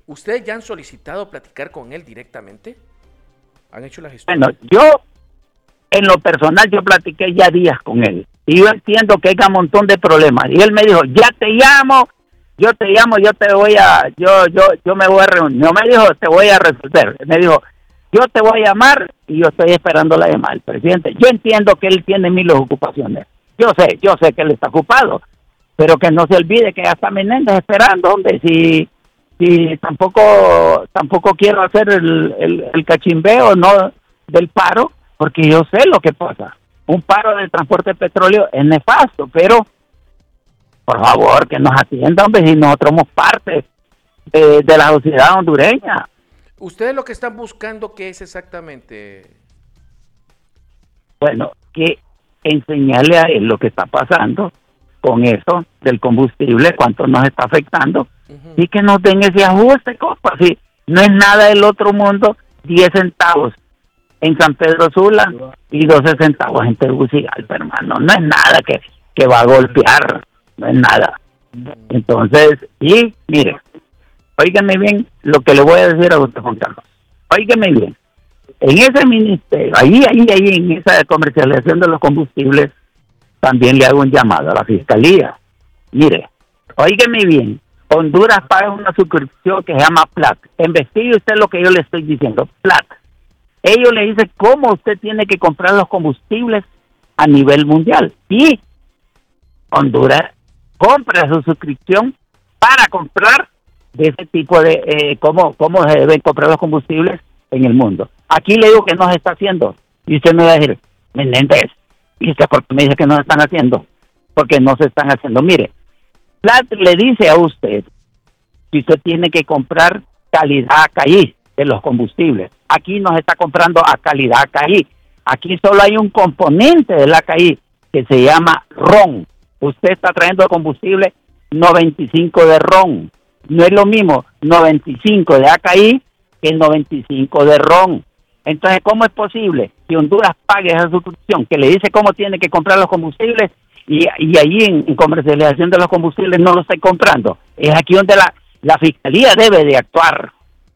¿Ustedes ya han solicitado platicar con él directamente? ¿Han hecho la gestión? Bueno, yo, en lo personal, yo platiqué ya días con él. Y yo entiendo que hay un montón de problemas. Y él me dijo, ya te llamo, yo te voy a, yo me voy a reunir. No me dijo, te voy a resolver. Me dijo, yo te voy a llamar y yo estoy esperando la llamada del presidente. Yo entiendo que él tiene miles de ocupaciones. Yo sé que él está ocupado. Pero que no se olvide que ya está Menéndez esperando, hombre. Si tampoco quiero hacer el cachimbeo no del paro, porque yo sé lo que pasa. Un paro del transporte de petróleo es nefasto, pero por favor que nos atiendan, hombre, si nosotros somos parte de la sociedad hondureña. ¿Ustedes lo que están buscando qué es exactamente? Bueno, que enseñarle a él lo que está pasando con eso del combustible, cuánto nos está afectando, y que nos den ese ajuste, compa. Si no es nada del otro mundo, 10 centavos en San Pedro Sula y 12 centavos en Tegucigalpa, hermano. No es nada que va a golpear, no es nada. Entonces, y mire, óigame bien lo que le voy a decir a usted, Juan Carlos. Óigame bien. En ese ministerio, ahí, en esa comercialización de los combustibles, también le hago un llamado a la Fiscalía. Mire, óigame bien, Honduras paga una suscripción que se llama PLAT. Investigue usted lo que yo le estoy diciendo, PLAT. Ellos le dicen cómo usted tiene que comprar los combustibles a nivel mundial. Y Honduras compra su suscripción para comprar de ese tipo de, cómo se deben comprar los combustibles en el mundo. Aquí le digo que no se está haciendo. Y usted me va a decir, Menéndez, ¿y usted por qué me dice que no se están haciendo? Porque no se están haciendo. Mire, PLAT le dice a usted que usted tiene que comprar calidad ACAI de los combustibles. Aquí no se está comprando a calidad ACAI. Aquí solo hay un componente del ACAI que se llama ron. Usted está trayendo combustible 95 de ron. No es lo mismo 95 de ACAI que 95 de ron. Entonces, ¿cómo es posible que Honduras pague esa suscripción que le dice cómo tiene que comprar los combustibles y ahí en comercialización de los combustibles no lo está comprando? Es aquí donde la Fiscalía debe de actuar.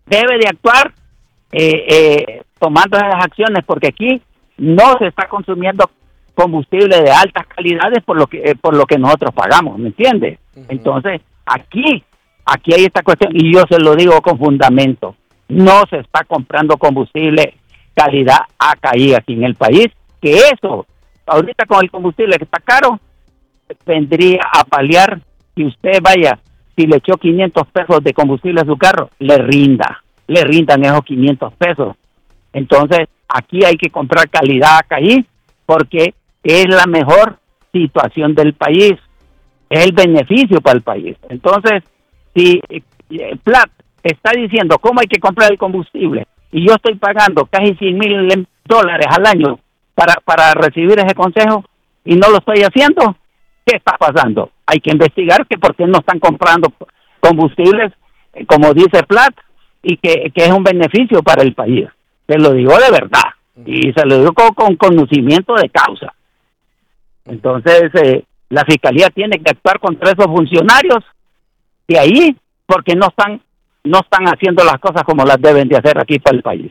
Tomando esas acciones, porque aquí no se está consumiendo combustible de altas calidades por lo que nosotros pagamos, ¿me entiende? Entonces, aquí hay esta cuestión, y yo se lo digo con fundamento, no se está comprando combustible calidad ACAI aquí en el país, que eso, ahorita con el combustible que está caro, vendría a paliar que usted vaya, si le echó 500 pesos de combustible a su carro, le rindan esos 500 pesos. Entonces, aquí hay que comprar calidad ACAI, porque es la mejor situación del país, es el beneficio para el país. Entonces, si PLAT está diciendo cómo hay que comprar el combustible y yo estoy pagando casi $100,000 al año para recibir ese consejo y no lo estoy haciendo, ¿qué está pasando? Hay que investigar que por qué no están comprando combustibles, como dice PLAT, y que es un beneficio para el país. Se lo digo de verdad y se lo digo con conocimiento de causa. Entonces, la Fiscalía tiene que actuar contra esos funcionarios de ahí, porque no están haciendo las cosas como las deben de hacer aquí para el país.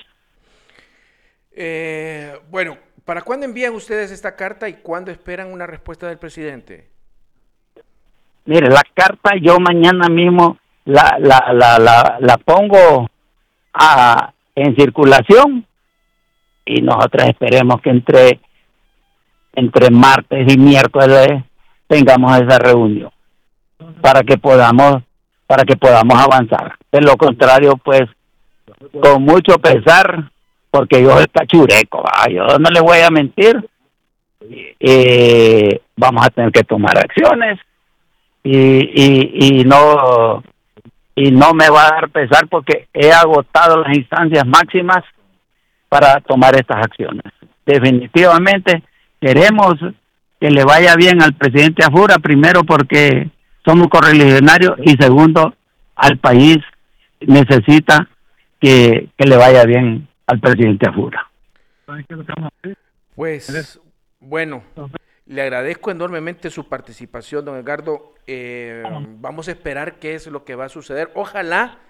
Bueno, ¿para cuándo envían ustedes esta carta y cuándo esperan una respuesta del presidente? Mire, la carta yo mañana mismo la pongo en circulación y nosotros esperemos que entre martes y miércoles tengamos esa reunión para que podamos avanzar. De lo contrario, pues, con mucho pesar, porque yo soy cachureco, yo no le voy a mentir, vamos a tener que tomar acciones y no me va a dar pesar porque he agotado las instancias máximas para tomar estas acciones. Definitivamente queremos que le vaya bien al presidente Afura, primero porque somos correligionarios y segundo, al país necesita que le vaya bien al presidente Afura. Pues, bueno, le agradezco enormemente su participación, don Edgardo. Vamos a esperar qué es lo que va a suceder. Ojalá